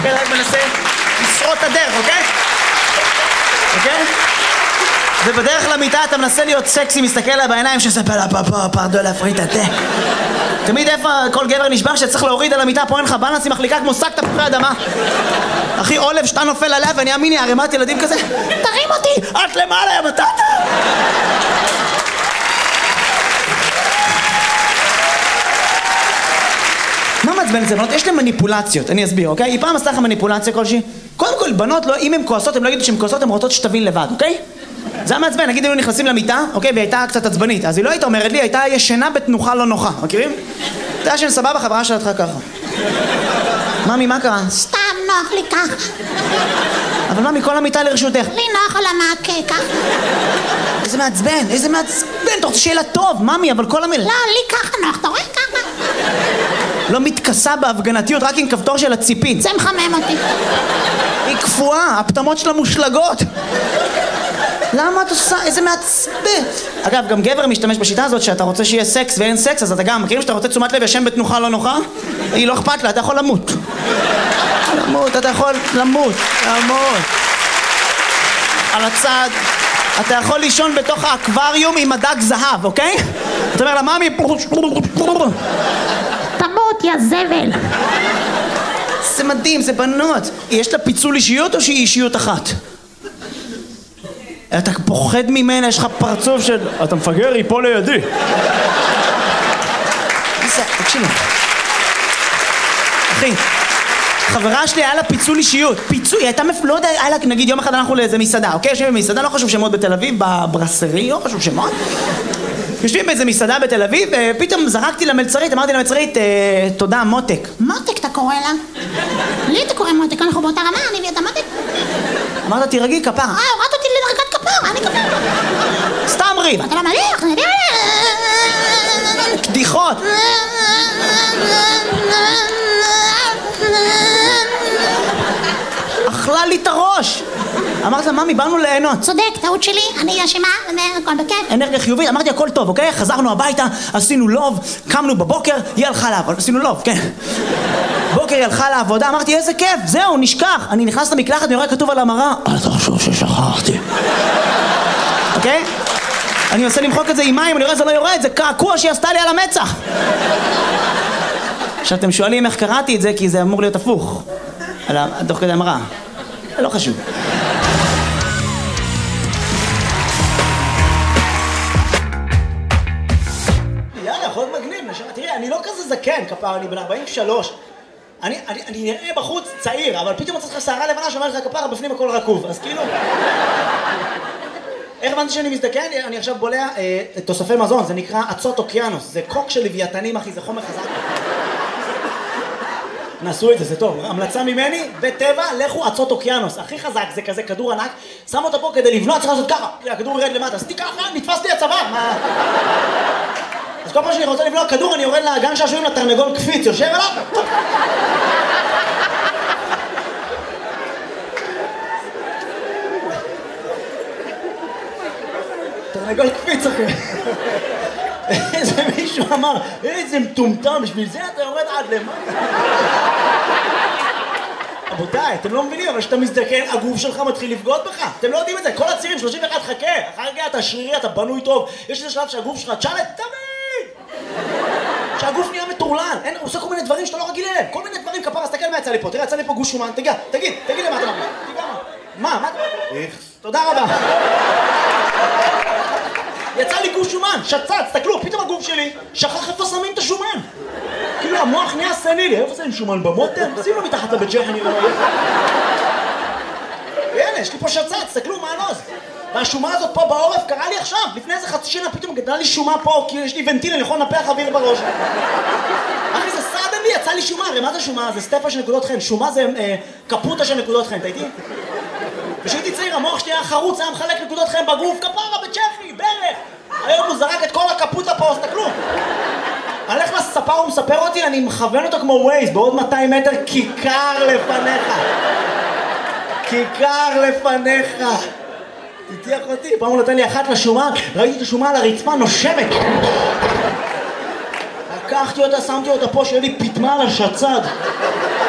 אוקיי? רק מנסה לשרוט את הדרך, אוקיי? אוקיי? ובדרך למיטה אתה מנסה להיות סקסי, מסתכל לה בעיניים שזה פרדו להפריט את התה. תמיד איפה כל גבר נשבר שצריך להוריד על המיטה, פה אין לך בלנס, היא מחליקה כמו שק תפוחי אדמה. אחי, עולב שאתה נופל עליה ואני אמיני ערימת ילדים כזה, תרים אותי, את למעלה יא מטאטה. מה מעצבן את זה? בנות, יש להם מניפולציות, אני אסביר, אוקיי? היא פעם עשתה לך מניפולציה כלשהי? קודם כל, בנות, לא, אם הן כועסות, הן לא יגידו שהן כועסות, הן רוצות שתבין לבד, אוקיי? זה היה מעצבן, נגיד, היו נכנסים למיטה, אוקיי? והיא הייתה קצת עצבנית, אז היא לא הייתה אומרת לי, הייתה ישנה בתנוחה לא נוחה, מכירים? אתה ישן סבבה, חברה שלך ככה. ממי, מה קרה? סתם נוח לי ככה. אבל ממי, כל המיטה לרשותך. לי נוח על המעקה ככה. איזה מעצבן, איזה מעצבן, אתה רוצה שיהיה לה טוב, ממי, אבל כל המילה... לא, לי ככה נוח, אתה רואה ככה? לא מתכסה בהפגנתיות, רק עם כפתור של הציפין. זה מחמם אותי. היא קפואה, הפטמות שלה מושלגות. למה את עושה? איזה מעצבן. אגב, גם גבר משתמש בשיטה הזאת שאתה רוצה שיהיה סקס ואין סקס, אז אתה גם מכירים שאתה רוצה תשומת לב ישן בתנוחה לא נוחה? היא לא אכפת לה, אתה יכול למות. אתה יכול למות. על הצד. אתה יכול לישון בתוך האקווריום עם הדג זהב, אוקיי? אתה אומר לה, ממי... תמות, יא זבל. זה מדהים, זה בנות. יש לה פיצול אישיות או שהיא אישיות אחת? אתה פוחד ממנה, יש לך פרצוף של... אתה מפגר, היא פה לידי. תקשיבו. אחי, חברה שלי היה לה פיצול אישיות. פיצול, היא הייתה לא יודע, היה לה, נגיד יום אחד אנחנו לאיזה מסעדה, אוקיי? יושבים במסעדה, לא חשוב שמות בתל אביב, בברסרי, לא חשוב שמות. יושבים באיזה מסעדה בתל אביב, ופתאום זרקתי למלצרית, אמרתי למלצרית, תודה, מותק. מותק אתה קורא לה? לי אתה קורא מותק, אנחנו באותה רמה, אני ואתה מותק. אמרת, תירגעי כפרה. הורדת אותי לדרגת כפרה, אני כפרה. סתם ריב. אתה לא מליח, אני יודע. קדיחות. אכלה לי את הראש. אמרת לה, ממי, באנו ליהנות. צודק, טעות שלי, אני אשמה, הכל בכיף. אנרגיה חיובית, אמרתי הכל טוב, אוקיי? חזרנו הביתה, עשינו לוב, קמנו בבוקר, היא הלכה לעבוד, עשינו לוב, כן. בוקר היא הלכה לעבודה, אמרתי איזה כיף, זהו, נשכח. אני נכנס למקלחת, אני רואה כתוב על המראה, אל תחשוב ששכחתי. אוקיי? אני מנסה למחוק את זה עם מים, אני רואה זה לא יורד, זה קעקוע שהיא עשתה לי על המצח. עכשיו אתם שואלים איך קראתי את זה, כי זה אמור להיות הפוך. תוך כדי המראה. לא חשוב. יאללה, חוד מגניב, נשמה. תראה, אני לא כזה זקן, כפר, אני בן 43. אני נראה בחוץ צעיר, אבל פתאום צריך לך שערה לבנה שאומר לך כפר, בפנים הכל רקוב. אז כאילו... איך הבנתי שאני מזדקן? אני עכשיו בולע תוספי מזון, זה נקרא אצות אוקיינוס. זה קוק של לוויתנים, אחי, זה חומר חזק. נעשו את זה, זה טוב. המלצה ממני, בטבע, לכו אצות אוקיינוס. הכי חזק, זה כזה כדור ענק. שם אותו פה כדי לבנות, צריך לעשות ככה. הכדור ירד למטה, עשיתי ככה, נתפס לי הצוואר. אז כל פעם שאני רוצה לבלוע כדור, אני יורד לגן שעשועים לתרנגול קפיץ, יושב עליו. תרנגול קפיץ, אחי. איזה מישהו אמר, איזה מטומטם, בשביל זה אתה יורד עד למטה. רבותיי, אתם לא מבינים, אבל כשאתה מזדקן, הגוף שלך מתחיל לבגוד בך. אתם לא יודעים את זה, כל הצעירים, 31, חכה. אחר כך אתה שרירי, אתה בנוי טוב. יש איזה שלב שהגוף שלך צ'אלט, תמיד! שהגוף נהיה מטורלן. הוא עושה כל מיני דברים שאתה לא רגיל אליהם. כל מיני דברים, כפרה, אז תקל מה יצא לי פה. תראה, יצא לי פה גוש שומן. תגיד למה אתה מרגיש. מה? תודה רבה. יצא לי גוש שומן, שצץ, תסתכלו, פתאום הגוף שלי שכח איפה שמים את השומן. כאילו המוח נהיה סנילי, איפה שמים שומן במותן? שים לו מתחת לבית ג'חן, אני לא רואה. הנה, יש לי פה שצץ, תסתכלו מה הנוז. והשומה הזאת פה בעורף קרה לי עכשיו, לפני איזה חצי שנה פתאום גדלה לי שומה פה, כי יש לי ונטיל, אני יכול לנפח אוויר בראש. אחי, זה סעדני, יצא לי שומה, הרי מה זה שומה? זה סטפה של נקודות חן, שומה זה קפוטה של נקודות חן, אתה איתי? כשהייתי צעיר, המוח שלי היה חרוץ, היה מחלק נקודות חן בגוף, כפרה בצ'כי, ברך. היום הוא זרק את כל הקפוטה פה, תסתכלו. הלך לספר, הוא מספר אותי, אני מכוון אותו כמו ווייז, בעוד 200 מטר, כיכר לפניך. כיכר לפניך. תתיח אותי, פעם הוא נתן לי אחת לשומה, ראיתי את השומה על הרצפה נושמת. לקחתי אותה, שמתי אותה פה, שיהיה לי פתמה על השצד.